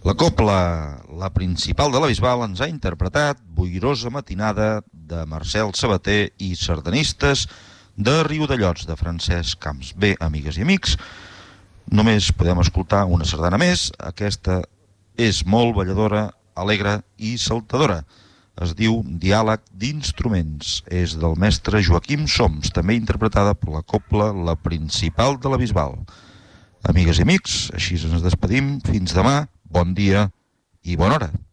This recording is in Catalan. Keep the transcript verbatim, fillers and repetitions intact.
La copla, la principal de la Bisbal, ens ha interpretat Boirosa matinada de Marcel Sabater i sardanistes de Riudellots, de Francesc Camps. Bé, amigues i amics, només podem escoltar una sardana més. Aquesta és molt balladora, alegre i saltadora. Es diu Diàleg d'instruments. És del mestre Joaquim Soms, també interpretada per la copla La principal de la Bisbal. Amigues i amics, així ens despedim. Fins demà, bon dia i bona hora.